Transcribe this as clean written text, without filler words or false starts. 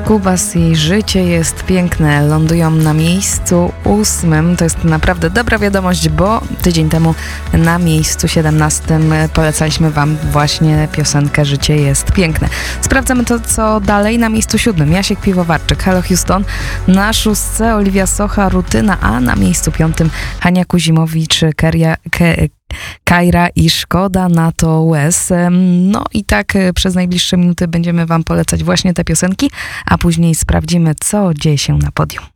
Kubas i Życie jest piękne lądują na miejscu 8. To jest naprawdę dobra wiadomość, bo tydzień temu na miejscu 17 polecaliśmy wam właśnie piosenkę Życie jest piękne. Sprawdzamy to, co dalej. Na miejscu 7 Jasiek Piwowarczyk, Hello Houston. Na 6 Oliwia Socha, Rutyna, a na miejscu 5 Hania Kuzimowicz, Kajra i Szkoda na to łez. No i tak przez najbliższe minuty będziemy wam polecać właśnie te piosenki, a później sprawdzimy, co dzieje się na podium.